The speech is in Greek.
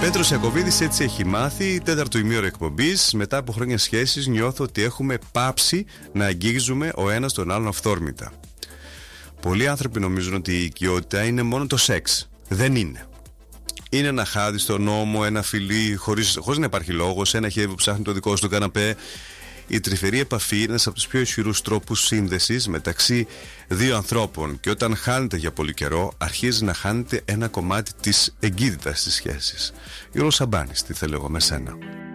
Πέτρος Ιακωβίδης, έτσι έχει μάθει. Τέταρτο ημίωρο εκπομπής. Μετά από χρόνια σχέσης, νιώθω ότι έχουμε πάψει να αγγίζουμε ο ένας τον άλλον αυθόρμητα. Πολλοί άνθρωποι νομίζουν ότι η οικειότητα είναι μόνο το σεξ. Δεν είναι. Είναι ένα χάδι στον ώμο, ένα φιλί, χωρίς να υπάρχει λόγος, ένα χέρι που ψάχνει το δικό σου καναπέ. Η τρυφερή επαφή είναι ένας από τους πιο ισχυρούς τρόπους σύνδεσης μεταξύ δύο ανθρώπων, και όταν χάνεται για πολύ καιρό, αρχίζει να χάνεται ένα κομμάτι της εγκύτητας της σχέσης. Γιώργος Σαμπάνης, τι θέλω εγώ με σένα.